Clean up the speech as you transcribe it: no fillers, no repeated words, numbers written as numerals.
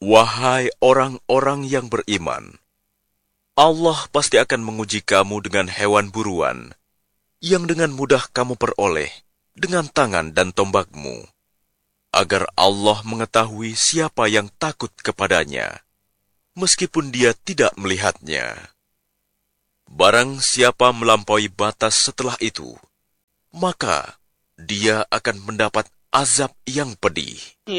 Wahai orang-orang yang beriman, Allah pasti akan menguji kamu dengan hewan buruan, yang dengan mudah kamu peroleh dengan tangan dan tombakmu, agar Allah mengetahui siapa yang takut kepadanya, meskipun dia tidak melihatnya. Barang siapa melampaui batas setelah itu, maka dia akan mendapat azab yang pedih.